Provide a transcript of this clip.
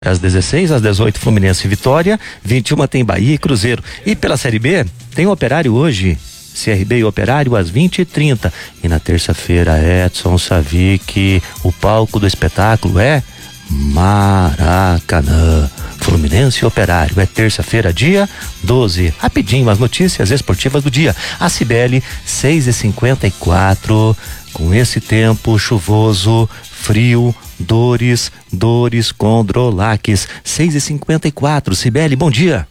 Às 16, às 18, Fluminense e Vitória. 21 tem Bahia e Cruzeiro. E pela Série B, tem o Operário hoje. CRB e Operário às 20h30. E na terça-feira, Edson Savic, o palco do espetáculo é Maracanã. Fluminense e Operário. É terça-feira, dia 12. Rapidinho, as notícias esportivas do dia. A Cibele, 6h54. Com esse tempo chuvoso, frio, dores com Drolax. 6h54. Cibele, bom dia.